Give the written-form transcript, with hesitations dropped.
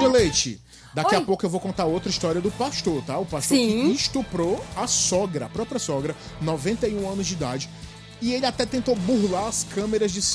Cláudia Leite, daqui a pouco eu vou contar outra história do pastor, tá? O pastor que estuprou a sogra, a própria sogra, 91 anos de idade. E ele até tentou burlar as câmeras de